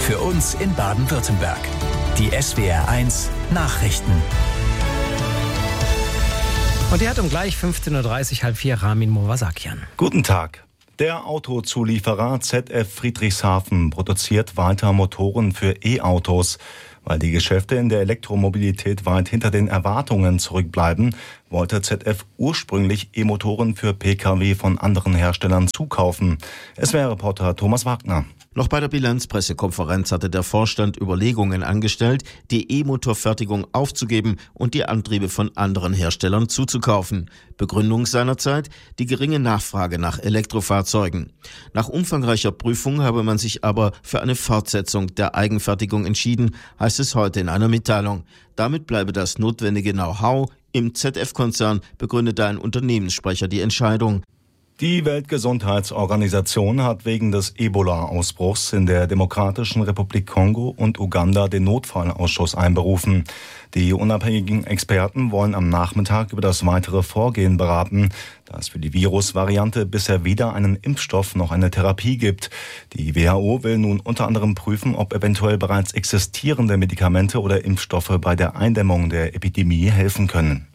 Für uns in Baden-Württemberg. Die SWR1 Nachrichten. Und die hat um gleich 15.30 Uhr, halb 4, Ramin Mowasakian. Guten Tag. Der Autozulieferer ZF Friedrichshafen produziert weiter Motoren für E-Autos. Weil die Geschäfte in der Elektromobilität weit hinter den Erwartungen zurückbleiben, wollte ZF ursprünglich E-Motoren für Pkw von anderen Herstellern zukaufen. SWR-Reporter Thomas Wagner. Noch bei der Bilanzpressekonferenz hatte der Vorstand Überlegungen angestellt, die E-Motorfertigung aufzugeben und die Antriebe von anderen Herstellern zuzukaufen. Begründung seinerzeit die geringe Nachfrage nach Elektrofahrzeugen. Nach umfangreicher Prüfung habe man sich aber für eine Fortsetzung der Eigenfertigung entschieden, heißt es heute in einer Mitteilung. Damit bleibe das notwendige Know-how im ZF-Konzern, begründete ein Unternehmenssprecher die Entscheidung. Die Weltgesundheitsorganisation hat wegen des Ebola-Ausbruchs in der Demokratischen Republik Kongo und Uganda den Notfallausschuss einberufen. Die unabhängigen Experten wollen am Nachmittag über das weitere Vorgehen beraten, da es für die Virusvariante bisher weder einen Impfstoff noch eine Therapie gibt. Die WHO will nun unter anderem prüfen, ob eventuell bereits existierende Medikamente oder Impfstoffe bei der Eindämmung der Epidemie helfen können.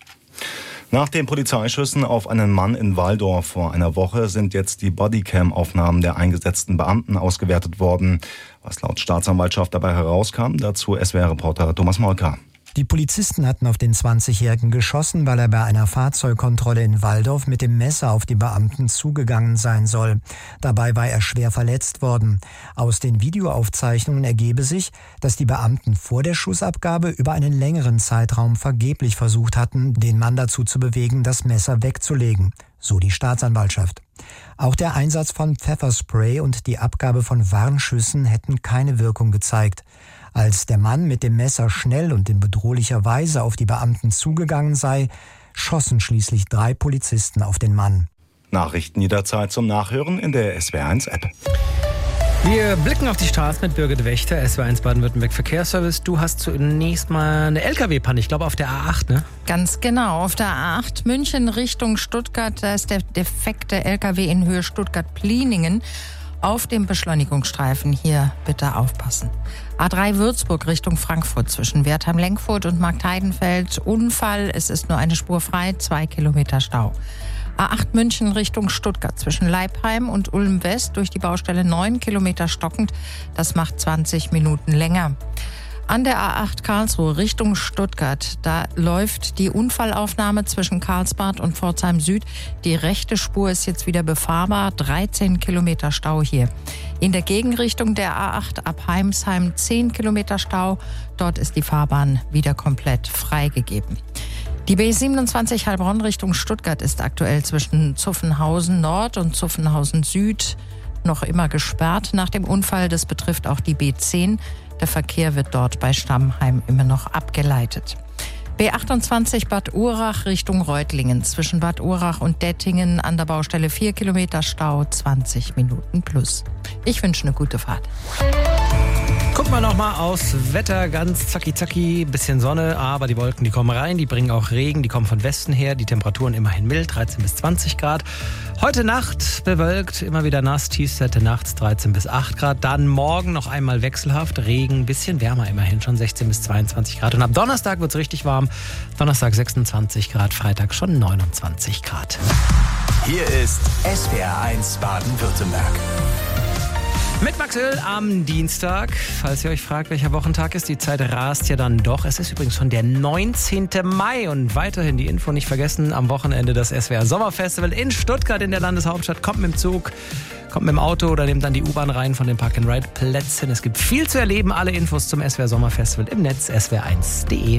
Nach den Polizeischüssen auf einen Mann in Walldorf vor einer Woche sind jetzt die Bodycam-Aufnahmen der eingesetzten Beamten ausgewertet worden. Was laut Staatsanwaltschaft dabei herauskam, dazu SWR-Reporter Thomas Molker. Die Polizisten hatten auf den 20-Jährigen geschossen, weil er bei einer Fahrzeugkontrolle in Walldorf mit dem Messer auf die Beamten zugegangen sein soll. Dabei war er schwer verletzt worden. Aus den Videoaufzeichnungen ergebe sich, dass die Beamten vor der Schussabgabe über einen längeren Zeitraum vergeblich versucht hatten, den Mann dazu zu bewegen, das Messer wegzulegen. So die Staatsanwaltschaft. Auch der Einsatz von Pfefferspray und die Abgabe von Warnschüssen hätten keine Wirkung gezeigt. Als der Mann mit dem Messer schnell und in bedrohlicher Weise auf die Beamten zugegangen sei, schossen schließlich 3 Polizisten auf den Mann. Nachrichten jederzeit zum Nachhören in der SWR1-App. Wir blicken auf die Straße mit Birgit Wächter, SWR1 Baden-Württemberg Verkehrsservice. Du hast zunächst mal eine LKW-Panne, ich glaube auf der A8, ne? Ganz genau, auf der A8 München Richtung Stuttgart, da ist der defekte LKW in Höhe Stuttgart-Pliningen. Auf dem Beschleunigungsstreifen hier bitte aufpassen. A3 Würzburg Richtung Frankfurt zwischen Wertheim-Lenkfurt und Marktheidenfeld. Unfall, es ist nur eine Spur frei, 2 Kilometer Stau. A8 München Richtung Stuttgart zwischen Leipheim und Ulm West durch die Baustelle 9 Kilometer stockend. Das macht 20 Minuten länger. An der A8 Karlsruhe Richtung Stuttgart, da läuft die Unfallaufnahme zwischen Karlsbad und Pforzheim Süd. Die rechte Spur ist jetzt wieder befahrbar, 13 Kilometer Stau hier. In der Gegenrichtung der A8 ab Heimsheim 10 Kilometer Stau. Dort ist die Fahrbahn wieder komplett freigegeben. Die B27 Heilbronn Richtung Stuttgart ist aktuell zwischen Zuffenhausen Nord und Zuffenhausen Süd noch immer gesperrt nach dem Unfall. Das betrifft auch die B10. Der Verkehr wird dort bei Stammheim immer noch abgeleitet. B28 Bad Urach Richtung Reutlingen. Zwischen Bad Urach und Dettingen an der Baustelle 4 Kilometer Stau, 20 Minuten plus. Ich wünsche eine gute Fahrt. Gucken wir nochmal aufs Wetter, ganz zacki, bisschen Sonne, aber die Wolken, die kommen rein, die bringen auch Regen, die kommen von Westen her, die Temperaturen immerhin mild, 13 bis 20 Grad. Heute Nacht bewölkt, immer wieder nass, Tiefstwerte nachts 13 bis 8 Grad, dann morgen noch einmal wechselhaft, Regen, bisschen wärmer immerhin, schon 16 bis 22 Grad. Und ab Donnerstag wird es richtig warm, Donnerstag 26 Grad, Freitag schon 29 Grad. Hier ist SWR1 Baden-Württemberg. Mit Max Öl am Dienstag. Falls ihr euch fragt, welcher Wochentag ist, die Zeit rast ja dann doch. Es ist übrigens schon der 19. Mai und weiterhin die Info nicht vergessen. Am Wochenende das SWR Sommerfestival in Stuttgart in der Landeshauptstadt. Kommt mit dem Zug, kommt mit dem Auto oder nehmt dann die U-Bahn rein von den Park-and-Ride-Plätzen. Es gibt viel zu erleben. Alle Infos zum SWR Sommerfestival im Netz swr1.de.